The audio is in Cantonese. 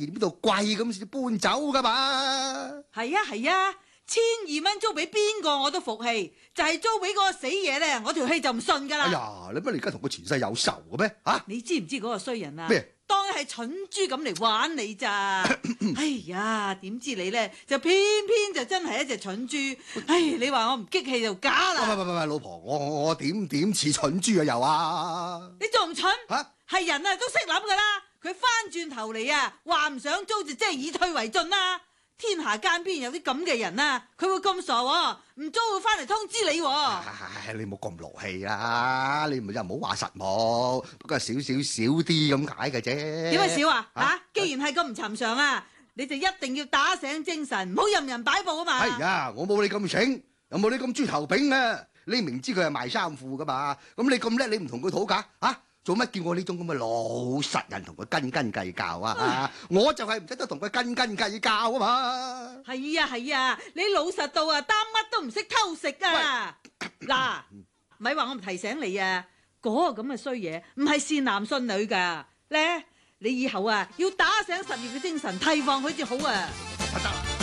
意邊度貴咁先搬走噶嘛。 係啊，1200蚊租俾邊個我都服氣，就係租俾嗰個死嘢咧，我條氣就唔順噶啦。 哎呀，你乜你而家同佢前世有仇嘅咩？啊？ 你知唔知嗰個衰人啊？ 咩？ 當係蠢豬咁嚟玩你咋？哎呀，點知你咧就偏偏就真係一隻蠢豬。唉，你話我唔激氣就假啦。 喂，老婆，我點似蠢豬啊又啊？ 你仲唔蠢？ 嚇？ 係人啊都識諗噶啦。佢翻轉頭嚟啊，話唔想租就即係以退為進啦。天下間邊有啲咁嘅人啊？佢會咁傻喎？唔租會翻嚟通知你喎。 你冇咁勞氣啊！你咪又唔好話實冇，不過少啲咁解嘅啫。 點解少啊？既然係咁唔尋常啊，你就一定要打醒精神，唔好任人擺布啊嘛。 係呀，我冇你咁醒，又冇你咁豬頭炳啊！你明知佢係賣衫褲噶嘛？咁你咁叻，你唔同佢討價啊？做乜叫我呢種咁嘅老實人同佢斤計較啊？我就係唔使得同佢斤計較啊嘛！ 係啊，你老實到啊，擔乜都唔識偷食啊！嗱，咪話我唔提醒你啊，嗰個咁嘅衰嘢唔係善男信女噶咧，你以後啊要打醒10月嘅精神，提防佢至好啊！